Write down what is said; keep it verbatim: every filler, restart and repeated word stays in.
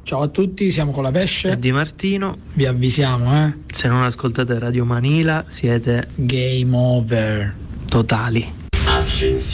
Ciao a tutti, siamo con la Pesce e Di Martino. Vi avvisiamo, eh? Se non ascoltate Radio Manila siete game over totali. Accensione.